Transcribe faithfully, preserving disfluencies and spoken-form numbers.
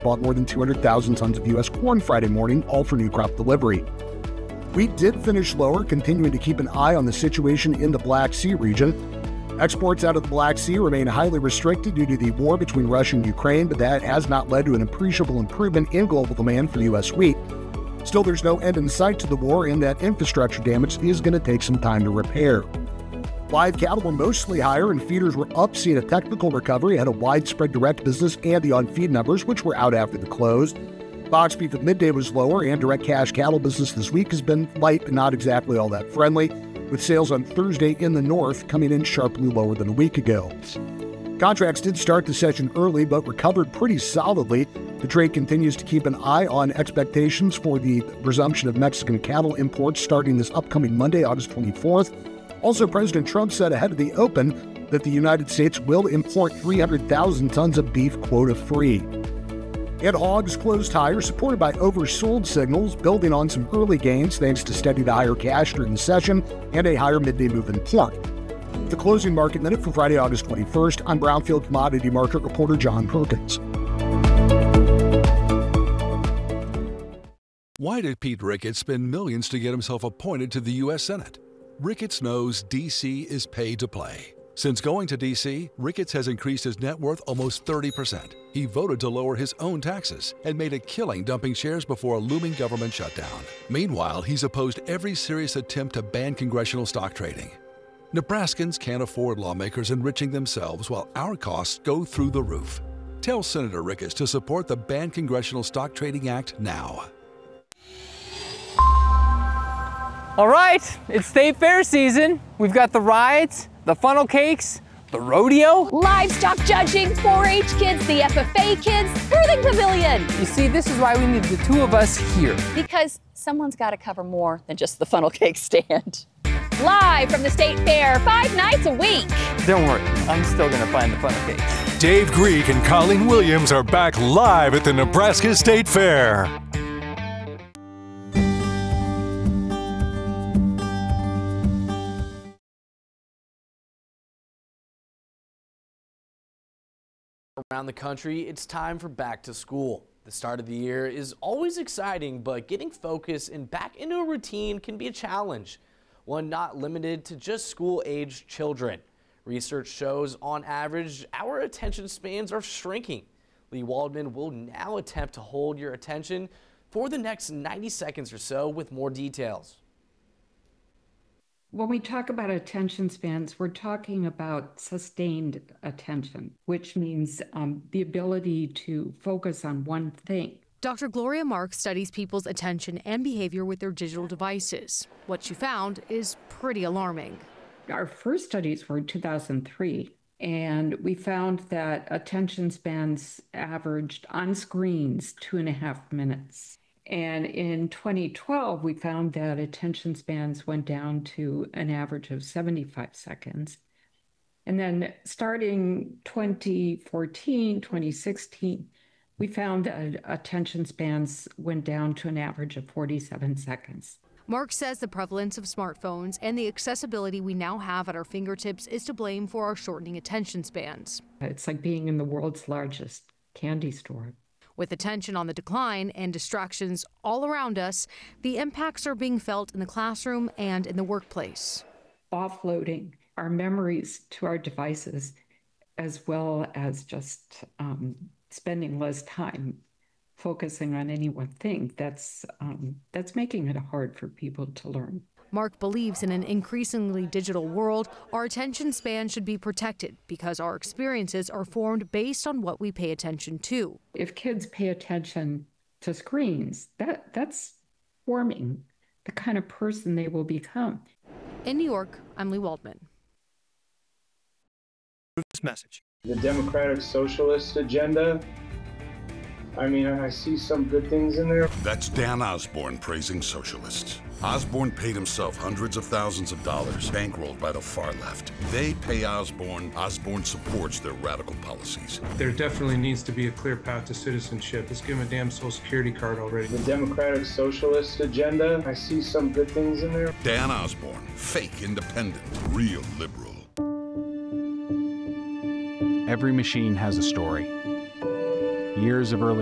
bought more than two hundred thousand tons of U S corn Friday morning, all for new crop delivery. Wheat did finish lower, continuing to keep an eye on the situation in the Black Sea region. Exports out of the Black Sea remain highly restricted due to the war between Russia and Ukraine, but that has not led to an appreciable improvement in global demand for U S wheat. Still, there's no end in sight to the war, and that infrastructure damage is going to take some time to repair. Live cattle were mostly higher, and feeders were up, seeing a technical recovery ahead of widespread direct business and the on-feed numbers, which were out after the close. Box beef at midday was lower, and direct cash cattle business this week has been light, but not exactly all that friendly, with sales on Thursday in the north coming in sharply lower than a week ago. Contracts did start the session early, but recovered pretty solidly. The trade continues to keep an eye on expectations for the resumption of Mexican cattle imports starting this upcoming Monday, August twenty-fourth. Also, President Trump said ahead of the open that the United States will import three hundred thousand tons of beef quota-free. And hogs closed higher, supported by oversold signals, building on some early gains thanks to steady to higher cash during the session and a higher midday move in pork. The closing market minute for Friday, August twenty-first, I'm Brownfield commodity market reporter John Perkins. Why did Pete Ricketts spend millions to get himself appointed to the U S Senate? Ricketts knows D C is paid to play. Since going to D C, Ricketts has increased his net worth almost thirty percent. He voted to lower his own taxes and made a killing dumping shares before a looming government shutdown. Meanwhile, he's opposed every serious attempt to ban congressional stock trading. Nebraskans can't afford lawmakers enriching themselves while our costs go through the roof. Tell Senator Ricketts to support the Ban Congressional Stock Trading Act now. All right, it's State Fair season. We've got the rides, the funnel cakes, the rodeo, livestock judging, four H kids, the F F A kids, birthing pavilion. You see, this is why we need the two of us here. Because someone's got to cover more than just the funnel cake stand. Live from the State Fair, five nights a week. Don't worry, I'm still gonna find the funnel cakes. Dave Greek and Colleen Williams are back live at the Nebraska State Fair. Around the country, it's time for back to school. The start of the year is always exciting, but getting focus and back into a routine can be a challenge, one not limited to just school-aged children. Research shows on average, our attention spans are shrinking. Lee Waldman will now attempt to hold your attention for the next ninety seconds or so with more details. When we talk about attention spans, we're talking about sustained attention, which means um, the ability to focus on one thing. Doctor Gloria Marks studies people's attention and behavior with their digital devices. What she found is pretty alarming. Our first studies were in two thousand three, and we found that attention spans averaged on screens two and a half minutes. And in twenty twelve, we found that attention spans went down to an average of seventy-five seconds. And then starting twenty fourteen, twenty sixteen, we found that attention spans went down to an average of forty-seven seconds. Mark says the prevalence of smartphones and the accessibility we now have at our fingertips is to blame for our shortening attention spans. It's like being in the world's largest candy store. With attention on the decline and distractions all around us, the impacts are being felt in the classroom and in the workplace. Offloading our memories to our devices, as well as just um, spending less time focusing on any one thing, that's um, that's making it hard for people to learn. Mark believes in an increasingly digital world, our attention span should be protected because our experiences are formed based on what we pay attention to. If kids pay attention to screens, that that's forming the kind of person they will become. In New York, I'm Lee Waldman. This message. The Democratic Socialist agenda. I mean, I see some good things in there. That's Dan Osborne praising socialists. Osborne paid himself hundreds of thousands of dollars, bankrolled by the far left. They pay Osborne. Osborne supports their radical policies. There definitely needs to be a clear path to citizenship. Let's give him a damn social security card already. The Democratic Socialist agenda. I see some good things in there. Dan Osborne, fake independent, real liberal. Every machine has a story. Years of early